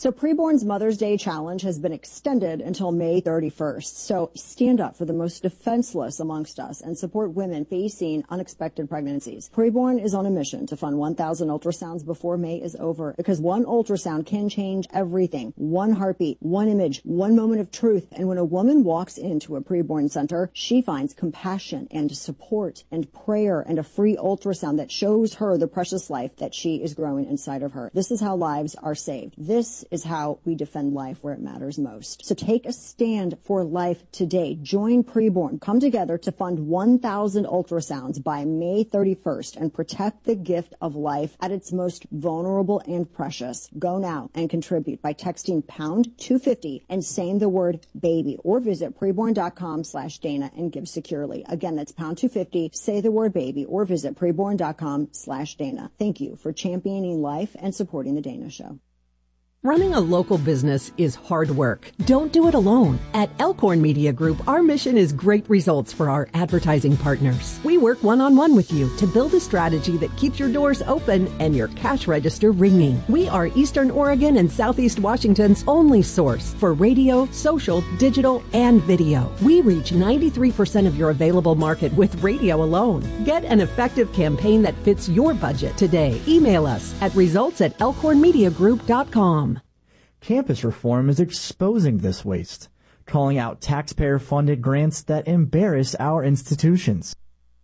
So Preborn's Mother's Day Challenge has been extended until May 31st. So stand up for the most defenseless amongst us and support women facing unexpected pregnancies. Preborn is on a mission to fund 1,000 ultrasounds before May is over, because one ultrasound can change everything. One heartbeat, one image, one moment of truth. And when a woman walks into a Preborn center, she finds compassion and support and prayer and a free ultrasound that shows her the precious life that she is growing inside of her. This is how lives are saved. This is how we defend life where it matters most. So take a stand for life today. Join Preborn. Come together to fund 1,000 ultrasounds by May 31st and protect the gift of life at its most vulnerable and precious. Go now and contribute by texting pound 250 and saying the word baby, or visit preborn.com/Dana and give securely. Again, that's pound 250, say the word baby, or visit preborn.com/Dana. Thank you for championing life and supporting the Dana Show. Running a local business is hard work. Don't do it alone. At Elkhorn Media Group, our mission is great results for our advertising partners. We work one-on-one with you to build a strategy that keeps your doors open and your cash register ringing. We are Eastern Oregon and Southeast Washington's only source for radio, social, digital, and video. We reach 93% of your available market with radio alone. Get an effective campaign that fits your budget today. Email us at results@elkhornmediagroup.com. Campus reform is exposing this waste, calling out taxpayer-funded grants that embarrass our institutions.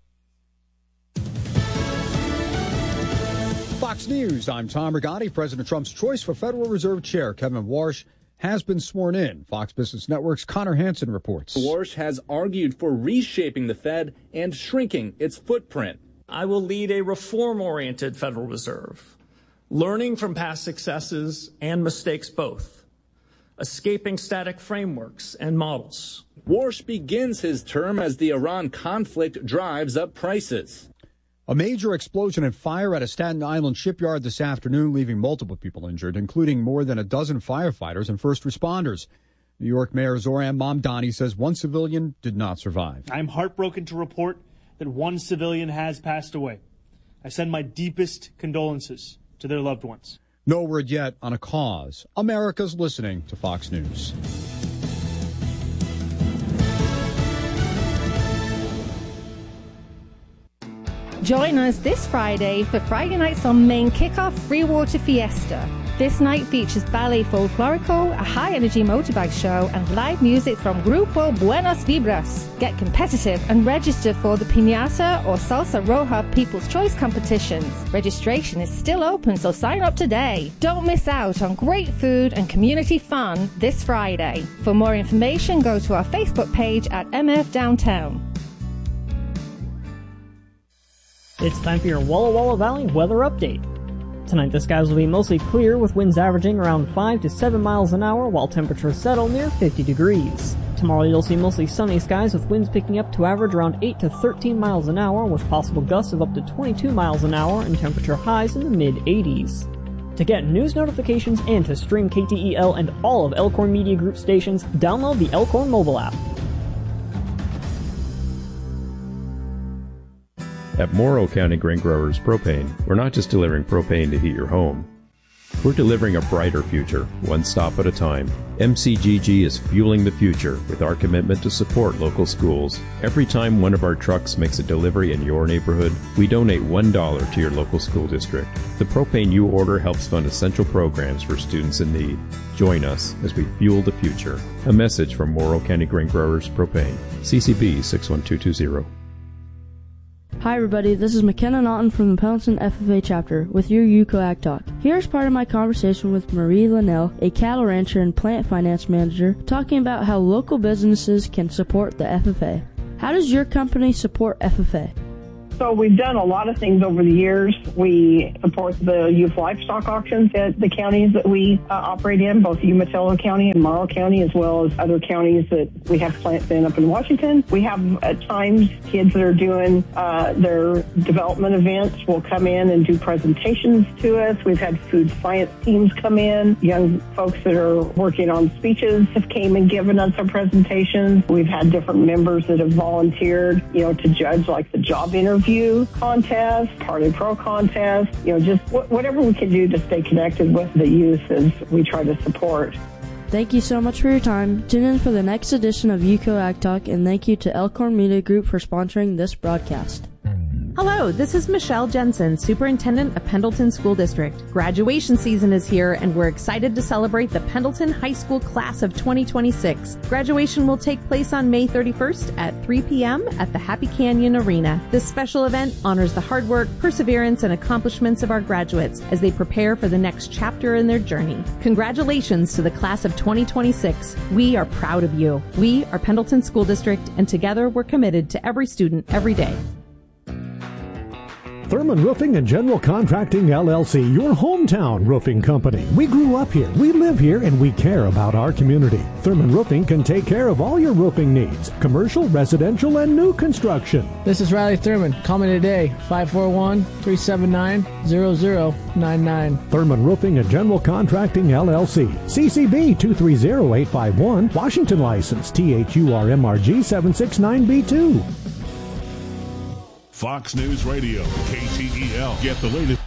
Fox News, I'm Tom Rigotti. President Trump's choice for Federal Reserve Chair Kevin Warsh has been sworn in. Fox Business Network's Connor Hansen reports. Warsh has argued for reshaping the Fed and shrinking its footprint. I will lead a reform-oriented Federal Reserve, learning from past successes and mistakes both, escaping static frameworks and models. Warsh begins his term as the Iran conflict drives up prices. A major explosion and fire at a Staten Island shipyard this afternoon, leaving multiple people injured, including more than a dozen firefighters and first responders. New York Mayor Zohran Mamdani says one civilian did not survive. I'm heartbroken to report that one civilian has passed away. I send my deepest condolences to their loved ones. No word yet on a cause. America's listening to Fox News. Join us this Friday for Friday Nights on Main Kickoff Free Water Fiesta. This night features Ballet Folklorico, a high-energy motorbike show, and live music from Grupo Buenos Vibras. Get competitive and register for the Piñata or Salsa Roja People's Choice competitions. Registration is still open, so sign up today. Don't miss out on great food and community fun this Friday. For more information, go to our Facebook page at MF Downtown. It's time for your Walla Walla Valley weather update. Tonight the skies will be mostly clear with winds averaging around 5 to 7 miles an hour while temperatures settle near 50 degrees. Tomorrow you'll see mostly sunny skies with winds picking up to average around 8 to 13 miles an hour with possible gusts of up to 22 miles an hour and temperature highs in the mid-80s. To get news notifications and to stream KTEL and all of Elkhorn Media Group stations, download the Elkhorn mobile app. At Morrow County Grain Growers Propane, we're not just delivering propane to heat your home. We're delivering a brighter future, one stop at a time. MCGG is fueling the future with our commitment to support local schools. Every time one of our trucks makes a delivery in your neighborhood, we donate $1 to your local school district. The propane you order helps fund essential programs for students in need. Join us as we fuel the future. A message from Morrow County Grain Growers Propane. CCB 61220. Hi everybody, this is McKenna Naughton from the Pendleton FFA chapter with your UCOAG Talk. Here's part of my conversation with Marie Linnell, a cattle rancher and plant finance manager, talking about how local businesses can support the FFA. How does your company support FFA? So we've done a lot of things over the years. We support the youth livestock auctions at the counties that we operate in, both Umatilla County and Morrow County, as well as other counties that we have plants in up in Washington. We have at times kids that are doing their development events will come in and do presentations to us. We've had food science teams come in. Young folks that are working on speeches have came and given us our presentations. We've had different members that have volunteered, to judge like the job interview You contest, Party Pro contest, just whatever we can do to stay connected with the youth as we try to support. Thank you so much for your time. Tune in for the next edition of UCO Ag Talk, and thank you to Elkhorn Media Group for sponsoring this broadcast. Hello, this is Michelle Jensen, Superintendent of Pendleton School District. Graduation season is here, and we're excited to celebrate the Pendleton High School Class of 2026. Graduation will take place on May 31st at 3 p.m. at the Happy Canyon Arena. This special event honors the hard work, perseverance, and accomplishments of our graduates as they prepare for the next chapter in their journey. Congratulations to the Class of 2026. We are proud of you. We are Pendleton School District, and together we're committed to every student every day. Thurman Roofing and General Contracting, LLC, your hometown roofing company. We grew up here, we live here, and we care about our community. Thurman Roofing can take care of all your roofing needs, commercial, residential, and new construction. This is Riley Thurman. Call me today, 541-379-0099. Thurman Roofing and General Contracting, LLC. CCB 230851, Washington license, THURMRG 769B2. Fox News Radio, KTEL. Get the latest.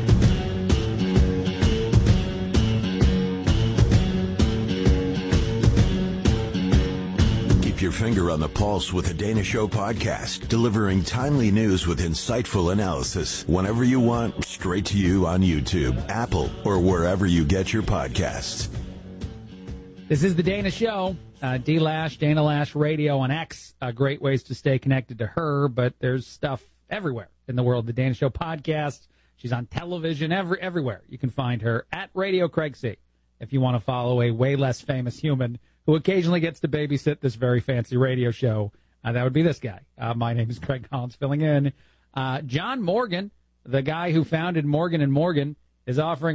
Keep your finger on the pulse with the Dana Show podcast, delivering timely news with insightful analysis whenever you want, straight to you on YouTube, Apple, or wherever you get your podcasts. This is the Dana Show. D-Lash, Dana Lash Radio on X. Great ways to stay connected to her, but there's stuff everywhere in the world. The Dana Show podcast. She's on television everywhere. You can find her at Radio Craig C. If you want to follow a way less famous human who occasionally gets to babysit this very fancy radio show, that would be this guy. My name is Craig Collins, filling in. John Morgan, the guy who founded Morgan & Morgan, is offering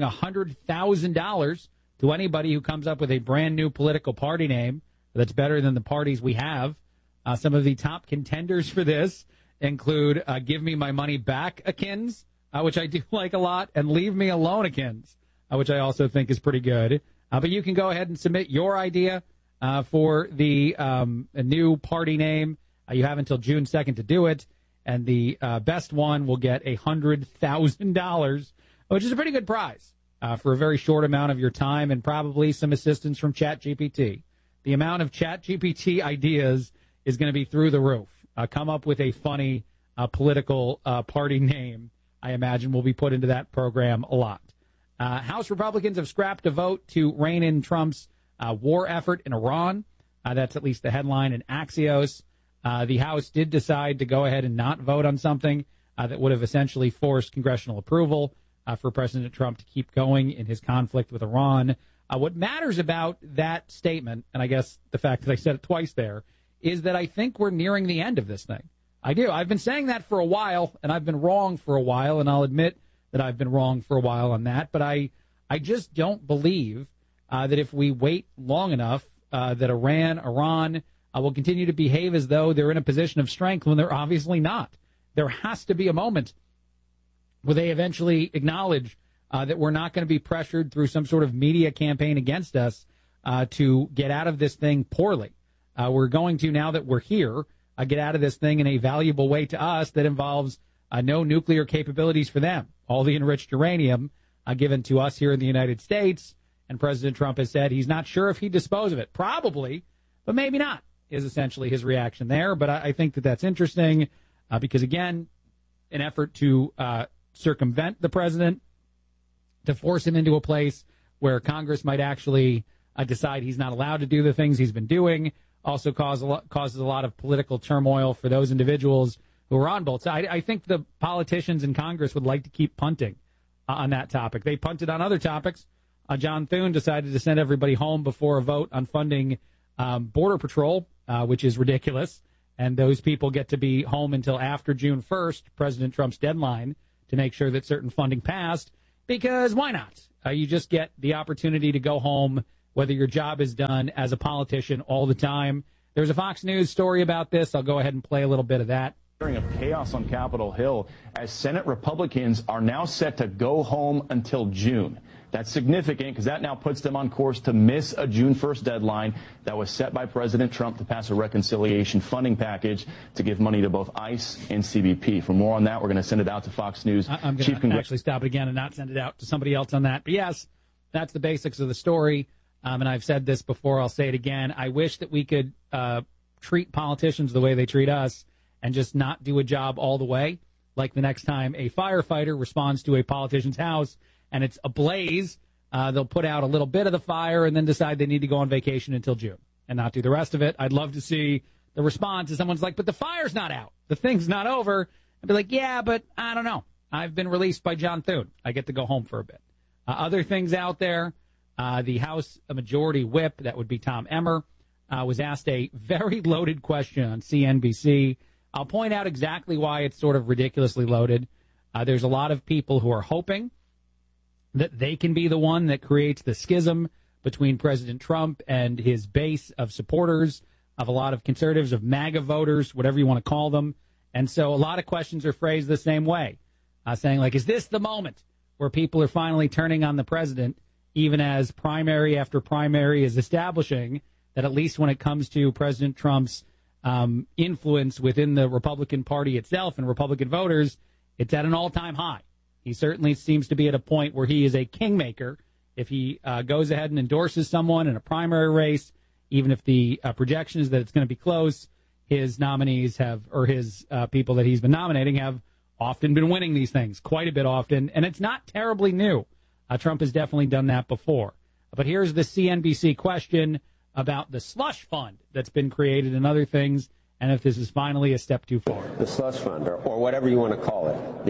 $100,000 to anybody who comes up with a brand new political party name that's better than the parties we have. Some of the top contenders for this include Give Me My Money Back Akins, which I do like a lot, and Leave Me Alone Akins, which I also think is pretty good. But you can go ahead and submit your idea for the a new party name. You have until June 2nd to do it, and the best one will get $100,000, which is a pretty good prize for a very short amount of your time and probably some assistance from ChatGPT. The amount of ChatGPT ideas is going to be through the roof. Come up with a funny political party name. I imagine will be put into that program a lot. House Republicans have scrapped a vote to rein in Trump's war effort in Iran. That's at least the headline in Axios. The House did decide to go ahead and not vote on something that would have essentially forced congressional approval for President Trump to keep going in his conflict with Iran. What matters about that statement, and I guess the fact that I said it twice there, is that I think we're nearing the end of this thing. I do. I've been saying that for a while, and I've been wrong for a while, and I'll admit that I've been wrong for a while on that. But I just don't believe that if we wait long enough, that Iran will continue to behave as though they're in a position of strength when they're obviously not. There has to be a moment where they eventually acknowledge that we're not going to be pressured through some sort of media campaign against us to get out of this thing poorly. We're going to, now that we're here, get out of this thing in a valuable way to us that involves no nuclear capabilities for them. All the enriched uranium given to us here in the United States, and President Trump has said he's not sure if he'd dispose of it. Probably, but maybe not, is essentially his reaction there. But I think that that's interesting because, again, an effort to circumvent the president, to force him into a place where Congress might actually decide he's not allowed to do the things he's been doing, also causes a lot of political turmoil for those individuals who are on both sides. I think the politicians in Congress would like to keep punting on that topic. They punted on other topics. John Thune decided to send everybody home before a vote on funding Border Patrol, which is ridiculous. And those people get to be home until after June 1st, President Trump's deadline, to make sure that certain funding passed. Because why not? You just get the opportunity to go home, whether your job is done as a politician all the time. There's a Fox News story about this. I'll go ahead and play a little bit of that. Of chaos on Capitol Hill as Senate Republicans are now set to go home until June. That's significant because that now puts them on course to miss a June 1st deadline that was set by President Trump to pass a reconciliation funding package to give money to both ICE and CBP. For more on that, we're going to send it out to Fox News. I'm going to actually stop it again and not send it out to somebody else on that. But yes, that's the basics of the story. And I've said this before. I'll say it again. I wish that we could treat politicians the way they treat us and just not do a job all the way. Like the next time a firefighter responds to a politician's house and it's ablaze, they'll put out a little bit of the fire and then decide they need to go on vacation until June and not do the rest of it. I'd love to see the response is someone's like, but the fire's not out. The thing's not over. I'd be like, yeah, but I don't know. I've been released by John Thune. I get to go home for a bit. Other things out there, the House Majority Whip, that would be Tom Emmer, was asked a very loaded question on CNBC. I'll point out exactly why it's sort of ridiculously loaded. There's a lot of people who are hoping that they can be the one that creates the schism between President Trump and his base of supporters, of a lot of conservatives, of MAGA voters, whatever you want to call them. And so a lot of questions are phrased the same way, saying, like, is this the moment where people are finally turning on the president, even as primary after primary is establishing that at least when it comes to President Trump's influence within the Republican Party itself and Republican voters, it's at an all-time high. He certainly seems to be at a point where he is a kingmaker. If he goes ahead and endorses someone in a primary race, even if the projection is that it's going to be close, his nominees have, or his people that he's been nominating have often been winning these things quite a bit often. And it's not terribly new. Trump has definitely done that before. But here's the CNBC question about the slush fund that's been created and other things, and if this is finally a step too far. The slush fund, or whatever you want to call it,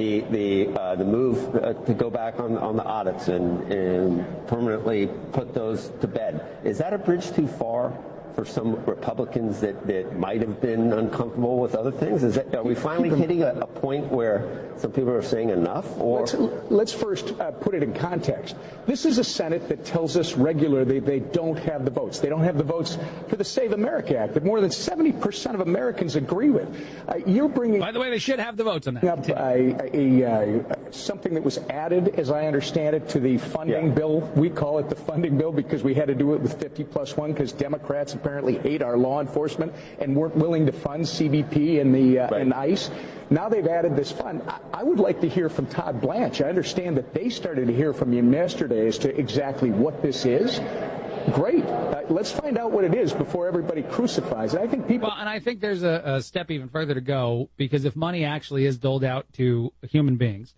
the move to go back on the audits and permanently put those to bed. Is that a bridge too far for some Republicans that might have been uncomfortable with other things? Are we finally hitting a point where some people are saying enough? Or let's first put it in context. This is a Senate that tells us regularly they don't have the votes. They don't have the votes for the Save America Act that more than 70% of Americans agree with. You're bringing... By the way, they should have the votes on that. Something that was added, as I understand it, to the funding bill. We call it the funding bill because we had to do it with 50+1 because Democrats apparently hate our law enforcement and weren't willing to fund CBP and ICE. Now they've added this fund. I would like to hear from Todd Blanche. I understand that they started to hear from him yesterday as to exactly what this is. Great. Let's find out what it is before everybody crucifies it. I think people... Well, and I think there's a step even further to go, because if money actually is doled out to human beings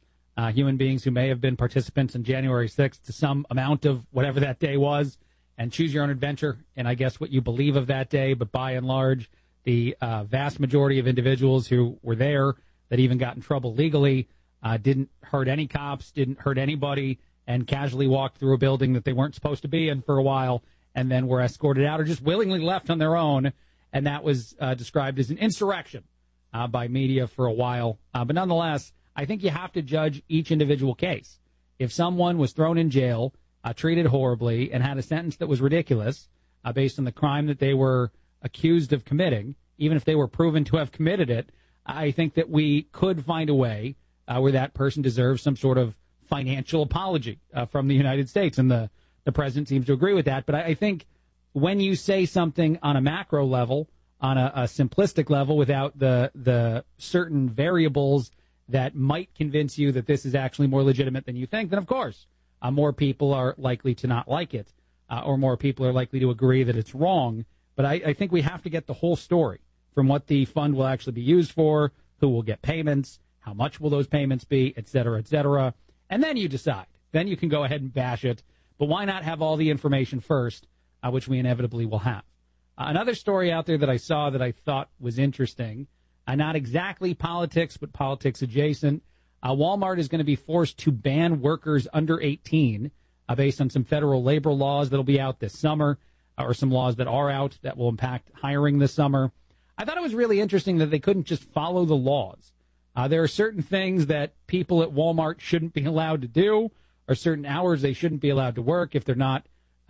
who may have been participants in January 6th to some amount of whatever that day was, and choose your own adventure, and I guess what you believe of that day, but by and large, the vast majority of individuals who were there that even got in trouble legally didn't hurt any cops, didn't hurt anybody, and casually walked through a building that they weren't supposed to be in for a while, and then were escorted out or just willingly left on their own, and that was described as an insurrection by media for a while. But nonetheless, I think you have to judge each individual case. If someone was thrown in jail, treated horribly, and had a sentence that was ridiculous based on the crime that they were accused of committing, even if they were proven to have committed it, I think that we could find a way where that person deserves some sort of financial apology from the United States, and the president seems to agree with that. But I think when you say something on a macro level, on a simplistic level, without the certain variables that might convince you that this is actually more legitimate than you think, then of course more people are likely to not like it, or more people are likely to agree that it's wrong. But I think we have to get the whole story from what the fund will actually be used for, who will get payments, how much will those payments be, et cetera, and then you decide. Then you can go ahead and bash it. But why not have all the information first, which we inevitably will have? Another story out there that I saw that I thought was interesting, not exactly politics, but politics adjacent. Walmart is going to be forced to ban workers under 18 based on some federal labor laws that will be out this summer, or some laws that are out that will impact hiring this summer. I thought it was really interesting that they couldn't just follow the laws. There are certain things that people at Walmart shouldn't be allowed to do, or certain hours they shouldn't be allowed to work if they're not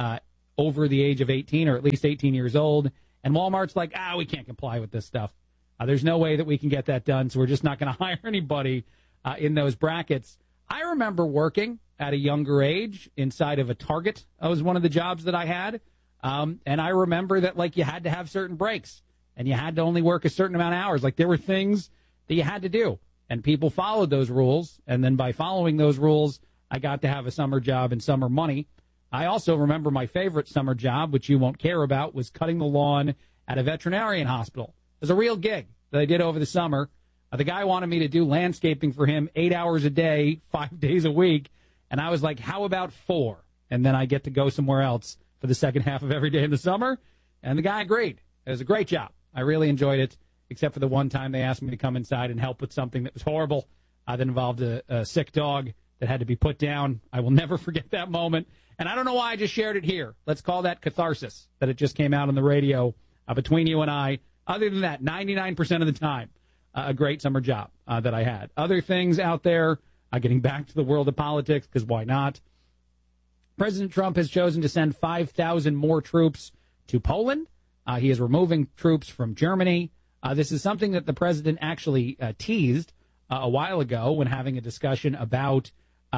over the age of 18 or at least 18 years old. And Walmart's like, we can't comply with this stuff. There's no way that we can get that done, so we're just not going to hire anybody in those brackets. I remember working at a younger age inside of a Target. That was one of the jobs that I had. And I remember that, like, you had to have certain breaks and you had to only work a certain amount of hours. Like, there were things that you had to do, and people followed those rules. And then by following those rules, I got to have a summer job and summer money. I also remember my favorite summer job, which you won't care about, was cutting the lawn at a veterinarian hospital. It was a real gig that I did over the summer. The guy wanted me to do landscaping for him 8 hours a day, 5 days a week. And I was like, how about 4? And then I get to go somewhere else for the second half of every day in the summer. And the guy agreed. It was a great job. I really enjoyed it, except for the one time they asked me to come inside and help with something that was horrible. That involved a sick dog that had to be put down. I will never forget that moment. And I don't know why I just shared it here. Let's call that catharsis, that it just came out on the radio between you and I. Other than that, 99% of the time, a great summer job that I had. Other things out there, getting back to the world of politics, because why not? President Trump has chosen to send 5,000 more troops to Poland. He is removing troops from Germany. This is something that the president actually teased a while ago when having a discussion about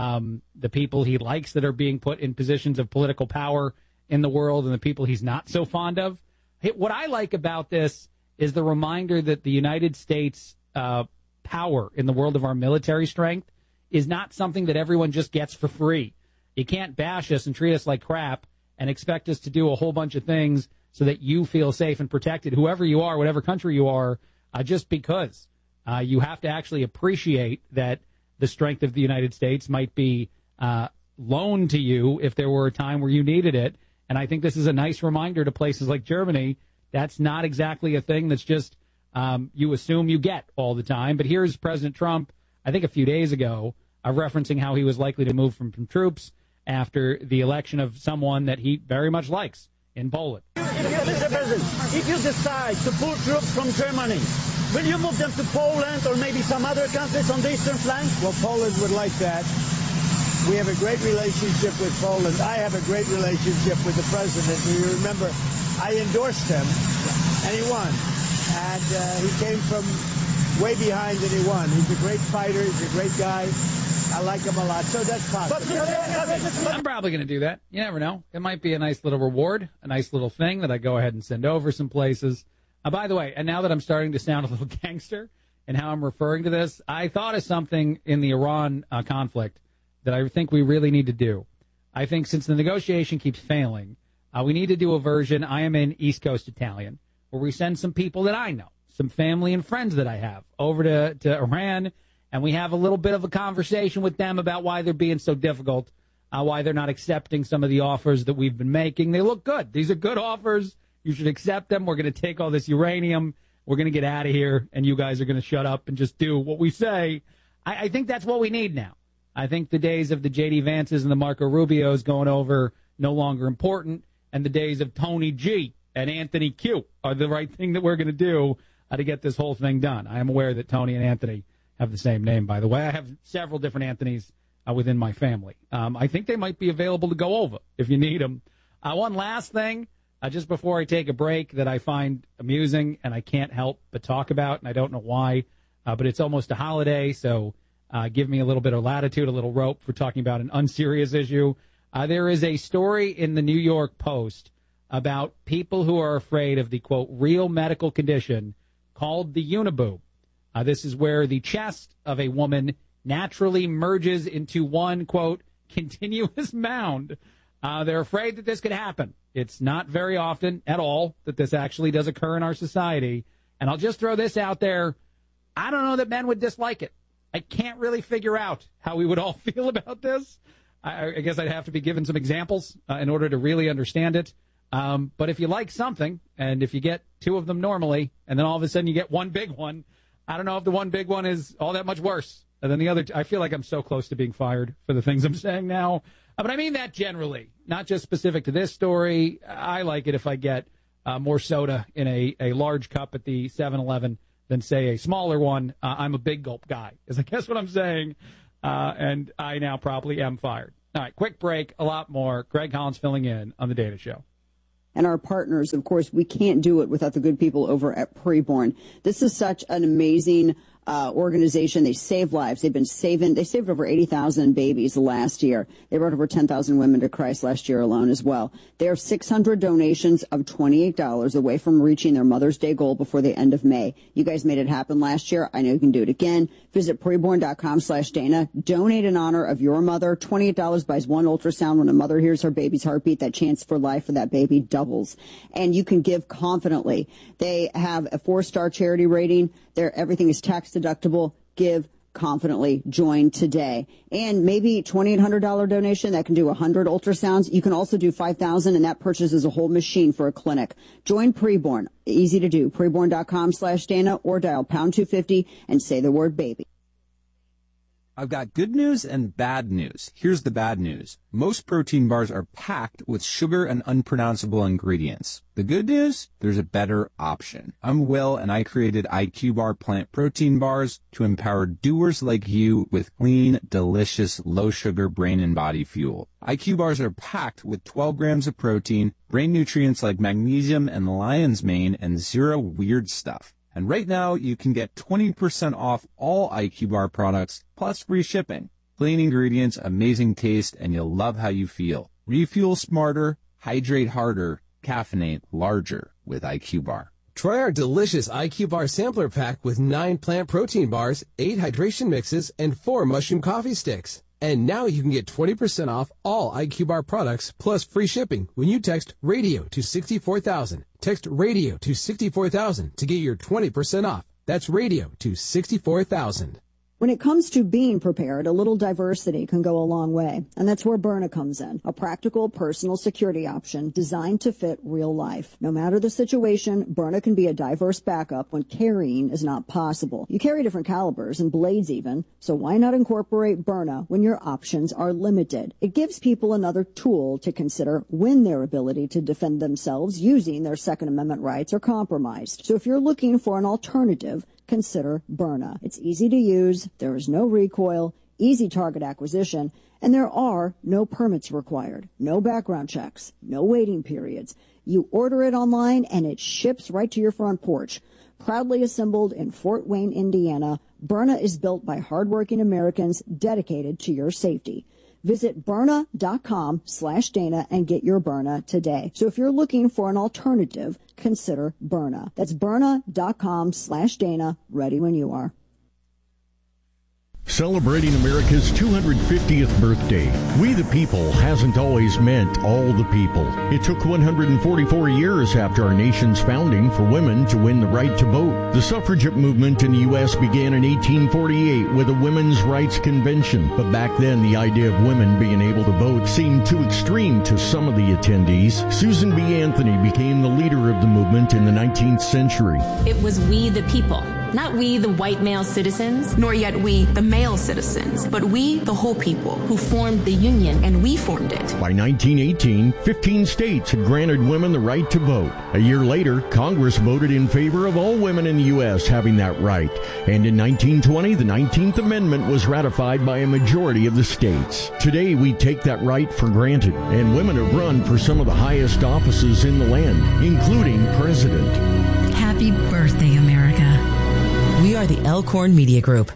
the people he likes that are being put in positions of political power in the world and the people he's not so fond of. What I like about this is the reminder that the United States power in the world of our military strength is not something that everyone just gets for free. You can't bash us and treat us like crap and expect us to do a whole bunch of things so that you feel safe and protected, whoever you are, whatever country you are, just because. You have to actually appreciate that the strength of the United States might be loaned to you if there were a time where you needed it. And I think this is a nice reminder to places like Germany. That's not exactly a thing that's just you assume you get all the time. But here's President Trump, I think a few days ago, referencing how he was likely to move from troops after the election of someone that he very much likes in Poland. Mr. President, if you decide to pull troops from Germany, will you move them to Poland or maybe some other countries on the eastern flank? Well, Poland would like that. We have a great relationship with Poland. I have a great relationship with the president. You remember, I endorsed him, and he won. And he came from way behind and he won. He's a great fighter. He's a great guy. I like him a lot. So that's positive. I'm probably going to do that. You never know. It might be a nice little reward, a nice little thing that I go ahead and send over some places. By the way, and now that I'm starting to sound a little gangster in how I'm referring to this, I thought of something in the Iran conflict that I think we really need to do. I think since the negotiation keeps failing, we need to do a version, I am in East Coast Italian, where we send some people that I know, some family and friends that I have, over to Iran, and we have a little bit of a conversation with them about why they're being so difficult, why they're not accepting some of the offers that we've been making. They look good. These are good offers. You should accept them. We're going to take all this uranium. We're going to get out of here, and you guys are going to shut up and just do what we say. I think that's what we need now. I think the days of the J.D. Vances and the Marco Rubios going over no longer important, and the days of Tony G and Anthony Q are the right thing that we're going to do to get this whole thing done. I am aware that Tony and Anthony have the same name, by the way. I have several different Anthonys within my family. I think they might be available to go over if you need them. One last thing, just before I take a break, that I find amusing and I can't help but talk about, and I don't know why, but it's almost a holiday, so give me a little bit of latitude, a little rope for talking about an unserious issue. There is a story in the New York Post about people who are afraid of the, quote, real medical condition called the uniboob. This is where the chest of a woman naturally merges into one, quote, continuous mound. They're afraid that this could happen. It's not very often at all that this actually does occur in our society. And I'll just throw this out there. I don't know that men would dislike it. I can't really figure out how we would all feel about this. I guess I'd have to be given some examples in order to really understand it. But if you like something, and if you get two of them normally, and then all of a sudden you get one big one, I don't know if the one big one is all that much worse than the other. I feel like I'm so close to being fired for the things I'm saying now. But I mean that generally, not just specific to this story. I like it if I get more soda in a large cup at the 7-Eleven than, say, a smaller one. I'm a big gulp guy, is I guess what I'm saying. And I now probably am fired. All right, quick break, a lot more. Greg Collins filling in on The Dana Show. And our partners, of course, we can't do it without the good people over at Preborn. This is such an amazing organization. They save lives. They saved over 80,000 babies last year. They brought over 10,000 women to Christ last year alone as well. They are 600 donations of $28 away from reaching their Mother's Day goal before the end of May. You guys made it happen last year. I know you can do it again. Visit preborn.com/Dana. Donate in honor of your mother. $28 buys one ultrasound. When a mother hears her baby's heartbeat, that chance for life for that baby doubles. And you can give confidently. They have a 4-star charity rating. Everything is tax deductible. Give confidently. Join today. And maybe $2,800 donation that can do 100 ultrasounds. You can also do 5,000, and that purchases a whole machine for a clinic. Join Preborn. Easy to do. Preborn.com/Dana or dial pound 250 and say the word baby. I've got good news and bad news. Here's the bad news. Most protein bars are packed with sugar and unpronounceable ingredients. The good news? There's a better option. I'm Will, and I created IQ Bar plant protein bars to empower doers like you with clean, delicious, low-sugar brain and body fuel. IQ bars are packed with 12 grams of protein, brain nutrients like magnesium and lion's mane, and zero weird stuff. And right now, you can get 20% off all IQ Bar products, plus free shipping. Clean ingredients, amazing taste, and you'll love how you feel. Refuel smarter, hydrate harder, caffeinate larger with IQ Bar. Try our delicious IQ Bar sampler pack with 9 plant protein bars, 8 hydration mixes, and 4 mushroom coffee sticks. And now you can get 20% off all IQ Bar products plus free shipping when you text RADIO to 64,000. Text RADIO to 64,000 to get your 20% off. That's RADIO to 64,000. When it comes to being prepared, a little diversity can go a long way, and that's where Byrna comes in, a practical personal security option designed to fit real life. No matter the situation, Byrna can be a diverse backup when carrying is not possible. You carry different calibers and blades even, so why not incorporate Byrna when your options are limited? It gives people another tool to consider when their ability to defend themselves using their Second Amendment rights are compromised. So if you're looking for an alternative, consider Byrna. It's easy to use, there is no recoil, easy target acquisition, and there are no permits required, no background checks, no waiting periods. You order it online and it ships right to your front porch. Proudly assembled in Fort Wayne, Indiana, Byrna is built by hardworking Americans dedicated to your safety. Visit Byrna.com/Dana and get your Byrna today. So if you're looking for an alternative, consider Byrna. That's Byrna.com/Dana. Ready when you are. Celebrating America's 250th birthday, We the People hasn't always meant all the people. It took 144 years after our nation's founding for women to win the right to vote. The suffragette movement in the U.S. began in 1848 with a women's rights convention, but back then the idea of women being able to vote seemed too extreme to some of the attendees. Susan B. Anthony became the leader of the movement in the 19th century. It was we the people. Not we, the white male citizens, nor yet we, the male citizens, but we, the whole people, who formed the Union, and we formed it. By 1918, 15 states had granted women the right to vote. A year later, Congress voted in favor of all women in the U.S. having that right. And in 1920, the 19th Amendment was ratified by a majority of the states. Today, we take that right for granted, and women have run for some of the highest offices in the land, including president. Happy birthday, America. We are the Elkhorn Media Group.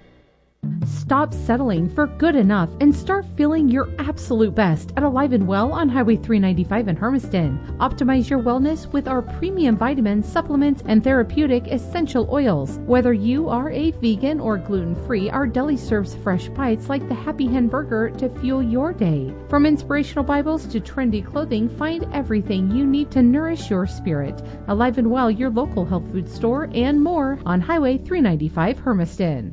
Stop settling for good enough and start feeling your absolute best at Alive and Well on Highway 395 in Hermiston. Optimize your wellness with our premium vitamins, supplements, and therapeutic essential oils. Whether you are a vegan or gluten-free, our deli serves fresh bites like the Happy Hen Burger to fuel your day. From inspirational Bibles to trendy clothing, find everything you need to nourish your spirit. Alive and Well, your local health food store, and more on Highway 395 Hermiston.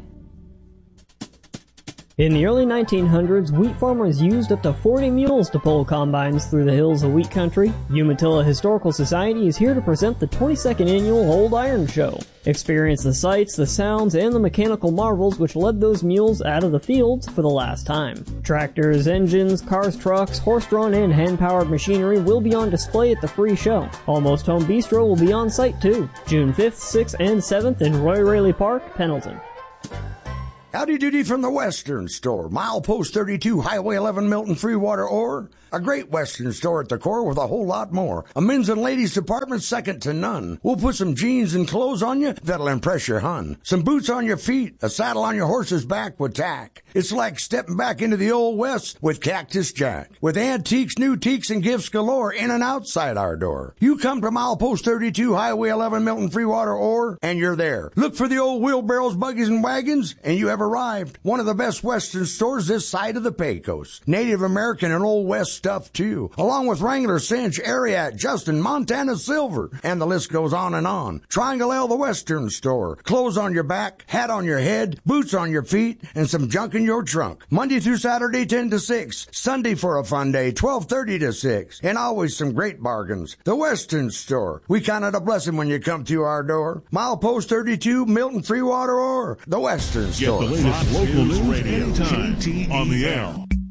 In the early 1900s, wheat farmers used up to 40 mules to pull combines through the hills of wheat country. Umatilla Historical Society is here to present the 22nd annual Old Iron Show. Experience the sights, the sounds, and the mechanical marvels which led those mules out of the fields for the last time. Tractors, engines, cars, trucks, horse-drawn and hand-powered machinery will be on display at the free show. Almost Home Bistro will be on site too. June 5th, 6th, and 7th in Roy Raley Park, Pendleton. Howdy doody from the Western Store. Milepost 32, Highway 11, Milton, Freewater, or a great Western store at the core with a whole lot more. A men's and ladies department second to none. We'll put some jeans and clothes on you that'll impress your hun. Some boots on your feet, a saddle on your horse's back with tack. It's like stepping back into the old West with Cactus Jack. With antiques, new teaks, and gifts galore in and outside our door. You come to Milepost 32, Highway 11, Milton, Freewater, or, and you're there. Look for the old wheelbarrows, buggies, and wagons, and you have arrived. One of the best Western stores this side of the Pecos. Native American and Old West stuff, too. Along with Wrangler, Cinch, Ariat, Justin, Montana Silver, and the list goes on and on. Triangle L, the Western Store. Clothes on your back, hat on your head, boots on your feet, and some junk in your trunk. Monday through Saturday, 10 to 6. Sunday for a fun day, 12:30 to 6. And always some great bargains. The Western Store. We count it a blessing when you come through our door. Milepost 32, Milton, Freewater, or the Western Store. Get the latest local news radio anytime on the air.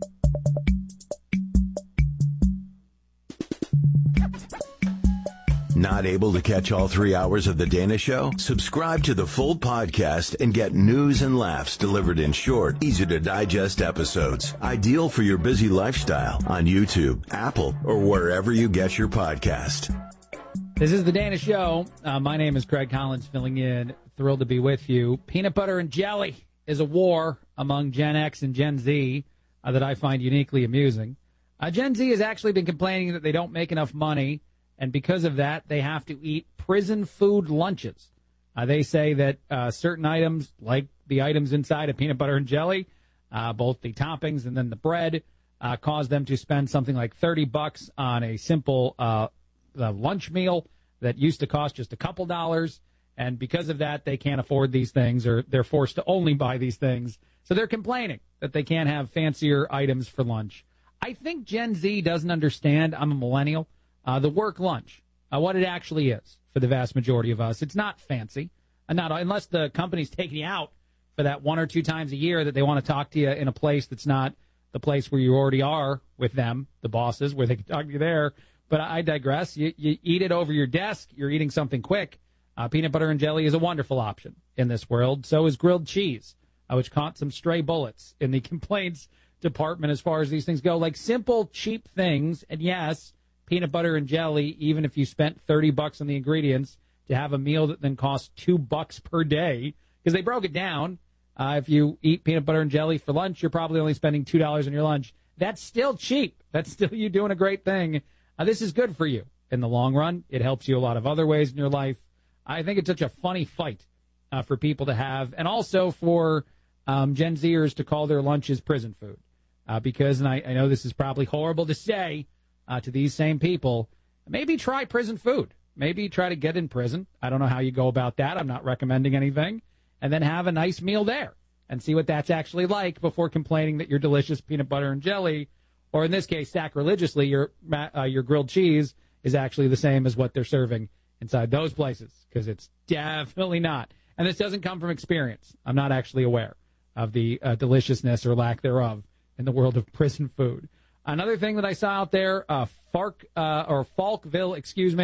Not able to catch all 3 hours of The Dana Show? Subscribe to the full podcast and get news and laughs delivered in short, easy-to-digest episodes. Ideal for your busy lifestyle on YouTube, Apple, or wherever you get your podcast. This is The Dana Show. My name is Craig Collins, filling in. Thrilled to be with you. Peanut butter and jelly is a war among Gen X and Gen Z that I find uniquely amusing. Gen Z has actually been complaining that they don't make enough money, and because of that, they have to eat prison food lunches. They say that certain items, like the items inside of peanut butter and jelly, both the toppings and then the bread, cause them to spend something like $30 on a simple lunch meal that used to cost just a couple dollars. And because of that, they can't afford these things, or they're forced to only buy these things. So they're complaining that they can't have fancier items for lunch. I think Gen Z doesn't understand, I'm a millennial, the work lunch, what it actually is for the vast majority of us. It's not fancy, not unless the company's taking you out for that 1 or 2 times a year that they want to talk to you in a place that's not the place where you already are with them, the bosses, where they can talk to you there. But I digress. You eat it over your desk. You're eating something quick. Peanut butter and jelly is a wonderful option in this world. So is grilled cheese, which caught some stray bullets in the complaints department as far as these things go. Like simple, cheap things. And yes, peanut butter and jelly, even if you spent $30 on the ingredients to have a meal that then costs $2 per day, because they broke it down. If you eat peanut butter and jelly for lunch, you're probably only spending $2 on your lunch. That's still cheap. That's still you doing a great thing. This is good for you in the long run. It helps you a lot of other ways in your life. I think it's such a funny fight for people to have, and also for Gen Zers to call their lunches prison food. Because, and I know this is probably horrible to say to these same people, maybe try prison food. Maybe try to get in prison. I don't know how you go about that. I'm not recommending anything. And then have a nice meal there and see what that's actually like before complaining that your delicious peanut butter and jelly, or in this case, sacrilegiously, your grilled cheese is actually the same as what they're serving inside those places, because it's definitely not. And this doesn't come from experience. I'm not actually aware of the deliciousness or lack thereof in the world of prison food. Another thing that I saw out there, Falkville,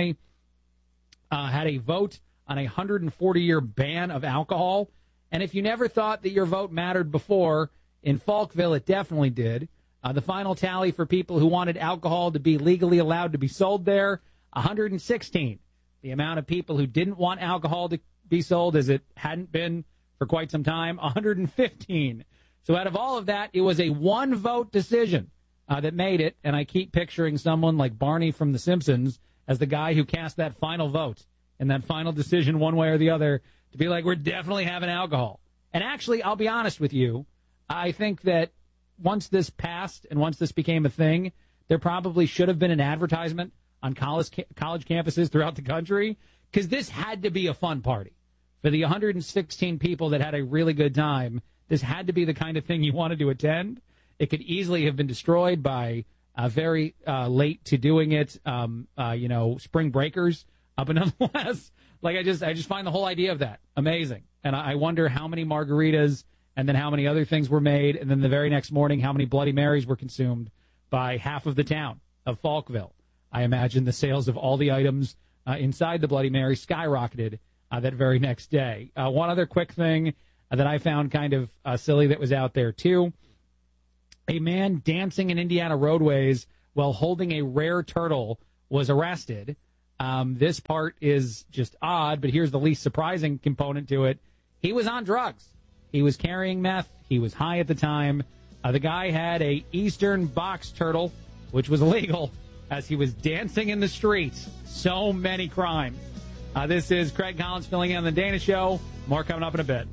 had a vote on a 140-year ban of alcohol. And if you never thought that your vote mattered before, in Falkville it definitely did. The final tally for people who wanted alcohol to be legally allowed to be sold there, 116. The amount of people who didn't want alcohol to be sold, as it hadn't been for quite some time, 115. So out of all of that, it was a one-vote decision that made it, and I keep picturing someone like Barney from The Simpsons as the guy who cast that final vote and that final decision one way or the other to be like, we're definitely having alcohol. And actually, I'll be honest with you, I think that once this passed and once this became a thing, there probably should have been an advertisement on college campuses throughout the country, because this had to be a fun party. For the 116 people that had a really good time, this had to be the kind of thing you wanted to attend. It could easily have been destroyed by very late to doing it, spring breakers. But nonetheless, like I just find the whole idea of that amazing. And I wonder how many margaritas and then how many other things were made, and then the very next morning how many Bloody Marys were consumed by half of the town of Falkville. I imagine the sales of all the items inside the Bloody Mary skyrocketed that very next day. One other quick thing. that I found kind of silly that was out there, too. A man dancing in Indiana roadways while holding a rare turtle was arrested. This part is just odd, but here's the least surprising component to it. He was on drugs. He was carrying meth. He was high at the time. The guy had a eastern box turtle, which was illegal, as he was dancing in the streets. So many crimes. This is Craig Collins filling in on The Dana Show. More coming up in a bit.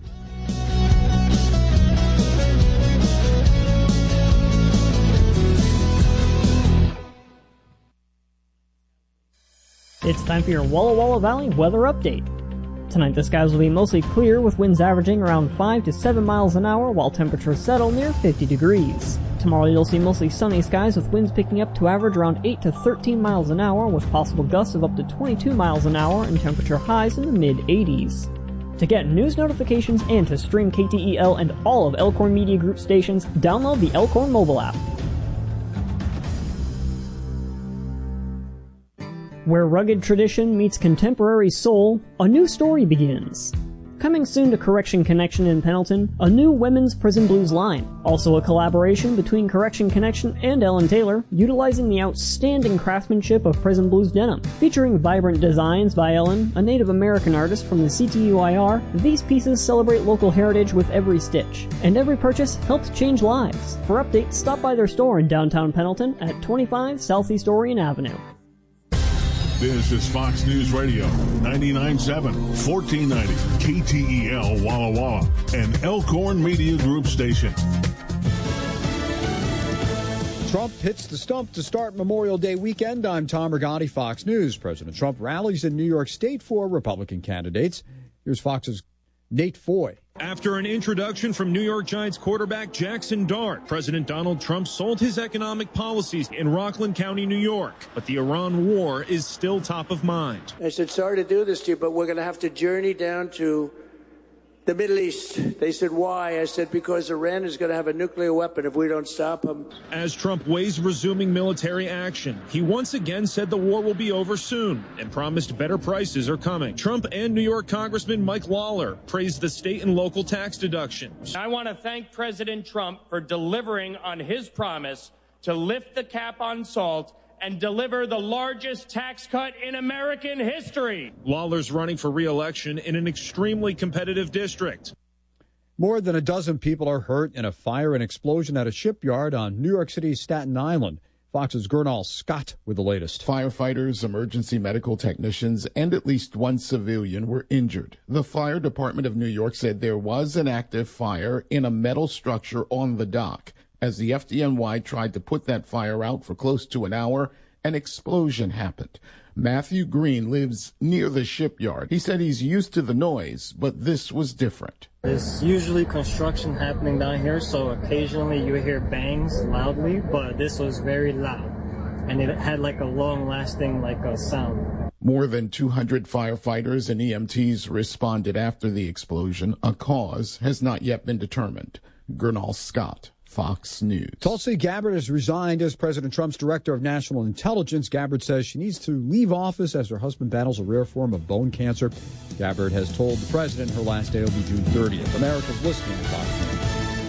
It's time for your Walla Walla Valley weather update. Tonight the skies will be mostly clear with winds averaging around 5 to 7 miles an hour while temperatures settle near 50 degrees. Tomorrow you'll see mostly sunny skies with winds picking up to average around 8 to 13 miles an hour with possible gusts of up to 22 miles an hour and temperature highs in the mid-80s. To get news notifications and to stream KTEL and all of Elkhorn Media Group stations, download the Elkhorn mobile app. Where rugged tradition meets contemporary soul, a new story begins. Coming soon to Correction Connection in Pendleton, a new women's prison blues line. Also a collaboration between Correction Connection and Ellen Taylor, utilizing the outstanding craftsmanship of prison blues denim. Featuring vibrant designs by Ellen, a Native American artist from the CTUIR, these pieces celebrate local heritage with every stitch. And every purchase helps change lives. For updates, stop by their store in downtown Pendleton at 25 Southeast Orion Avenue. This is Fox News Radio, 99.7, 1490, KTEL Walla Walla, an Elkhorn Media Group station. Trump hits the stump to start Memorial Day weekend. I'm Tom Rigotti, Fox News. President Trump rallies in New York State for Republican candidates. Here's Fox's Nate Foy. After an introduction from New York Giants quarterback Jackson Dart, President Donald Trump sold his economic policies in Rockland County, New York. But the Iran war is still top of mind. I said, sorry to do this to you, but we're going to have to journey down to the Middle East. They said, why? I said, because Iran is going to have a nuclear weapon if we don't stop them. As Trump weighs resuming military action, he once again said the war will be over soon and promised better prices are coming. Trump and New York Congressman Mike Lawler praised the state and local tax deductions. I want to thank President Trump for delivering on his promise to lift the cap on salt and deliver the largest tax cut in American history. Lawler's running for re-election in an extremely competitive district. More than a dozen people are hurt in a fire and explosion at a shipyard on New York City's Staten Island. Fox's Gernal Scott with the latest. Firefighters, emergency medical technicians, and at least one civilian were injured. The fire department of New York said there was an active fire in a metal structure on the dock. As the FDNY tried to put that fire out for close to an hour, an explosion happened. Matthew Green lives near the shipyard. He said he's used to the noise, but this was different. There's usually construction happening down here, so occasionally you hear bangs loudly, but this was very loud, and it had like a long-lasting sound. More than 200 firefighters and EMTs responded after the explosion. A cause has not yet been determined. Gernal Scott, Fox News. Tulsi Gabbard has resigned as President Trump's Director of National Intelligence. Gabbard says she needs to leave office as her husband battles a rare form of bone cancer. Gabbard has told the president her last day will be June 30th. America's listening to Fox News.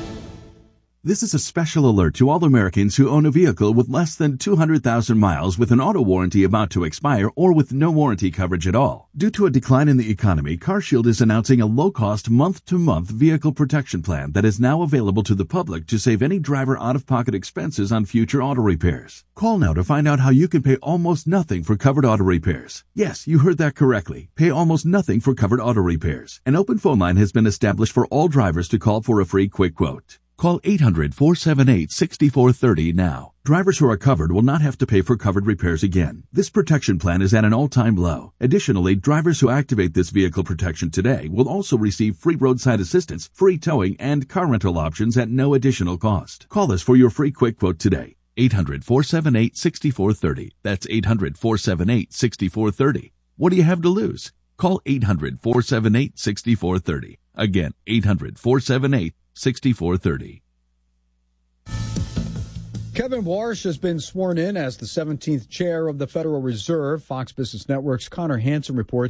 This is a special alert to all Americans who own a vehicle with less than 200,000 miles with an auto warranty about to expire or with no warranty coverage at all. Due to a decline in the economy, CarShield is announcing a low-cost month-to-month vehicle protection plan that is now available to the public to save any driver out-of-pocket expenses on future auto repairs. Call now to find out how you can pay almost nothing for covered auto repairs. Yes, you heard that correctly. Pay almost nothing for covered auto repairs. An open phone line has been established for all drivers to call for a free quick quote. Call 800-478-6430 now. Drivers who are covered will not have to pay for covered repairs again. This protection plan is at an all-time low. Additionally, drivers who activate this vehicle protection today will also receive free roadside assistance, free towing, and car rental options at no additional cost. Call us for your free quick quote today. 800-478-6430. That's 800-478-6430. What do you have to lose? Call 800-478-6430. Again, 800-478-6430. Kevin Warsh has been sworn in as the 17th chair of the Federal Reserve. Fox Business Network's Connor Hansen reports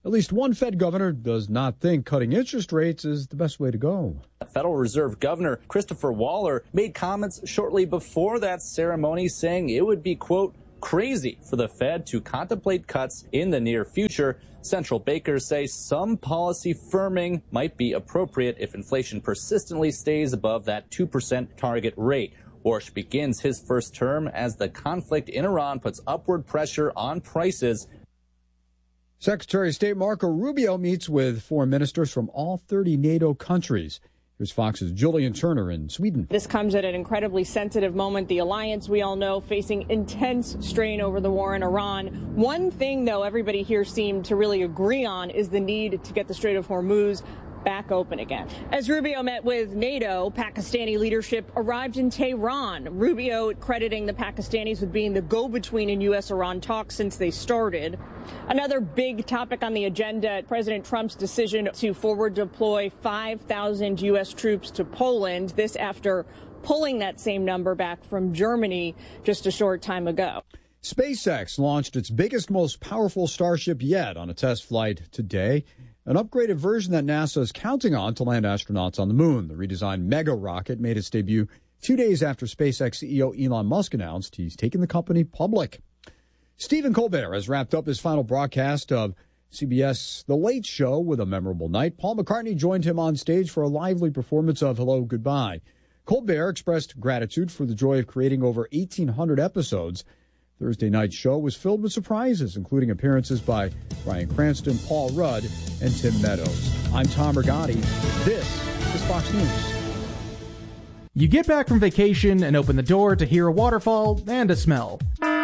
At least one Fed governor does not think cutting interest rates is the best way to go. Federal Reserve Governor Christopher Waller made comments shortly before that ceremony saying it would be, quote, crazy for the Fed to contemplate cuts in the near future. Central bankers say some policy firming might be appropriate if inflation persistently stays above that 2% target rate. Warsh begins his first term as the conflict in Iran puts upward pressure on prices. Secretary of State Marco Rubio meets with foreign ministers from all 30 NATO countries. Here's Fox's Julian Turner in Sweden. This comes at an incredibly sensitive moment. The alliance, we all know, facing intense strain over the war in Iran. One thing, though, everybody here seemed to really agree on is the need to get the Strait of Hormuz back open again. As Rubio met with NATO, Pakistani leadership arrived in Tehran. Rubio crediting the Pakistanis with being the go-between in U.S.-Iran talks since they started. Another big topic on the agenda, President Trump's decision to forward deploy 5,000 U.S. troops to Poland. This after pulling that same number back from Germany just a short time ago. SpaceX launched its biggest, most powerful Starship yet on a test flight today. An upgraded version that NASA is counting on to land astronauts on the moon. The redesigned Mega rocket made its debut 2 days after SpaceX CEO Elon Musk announced he's taking the company public. Stephen Colbert has wrapped up his final broadcast of CBS The Late Show with a memorable night. Paul McCartney joined him on stage for a lively performance of Hello, Goodbye. Colbert expressed gratitude for the joy of creating over 1,800 episodes. Thursday night's show was filled with surprises, including appearances by Bryan Cranston, Paul Rudd, and Tim Meadows. I'm Tom Rigotti. This is Fox News. You get back from vacation and open the door to hear a waterfall and a smell.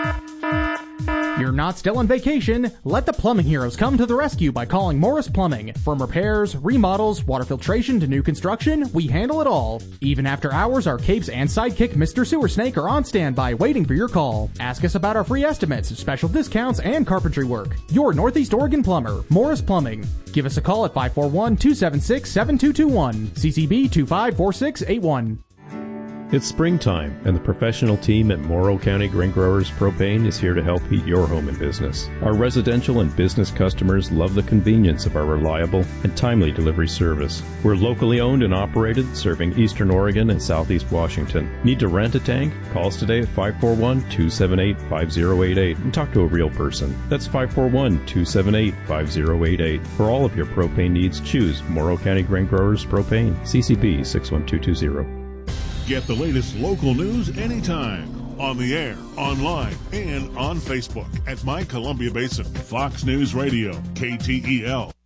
You're not still on vacation? Let the plumbing heroes come to the rescue by calling Morris Plumbing. From repairs, remodels, water filtration to new construction, we handle it all. Even after hours, our capes and sidekick Mr. Sewer Snake are on standby waiting for your call. Ask us about our free estimates, special discounts, and carpentry work. Your Northeast Oregon plumber, Morris Plumbing. Give us a call at 541-276-7221. CCB 254681. It's springtime, and the professional team at Morrow County Grain Growers Propane is here to help heat your home and business. Our residential and business customers love the convenience of our reliable and timely delivery service. We're locally owned and operated, serving Eastern Oregon and Southeast Washington. Need to rent a tank? Call us today at 541-278-5088 and talk to a real person. That's 541-278-5088. For all of your propane needs, choose Morrow County Grain Growers Propane, CCB 61220. Get the latest local news anytime. On the air, online, and on Facebook at My Columbia Basin. Fox News Radio, KTEL.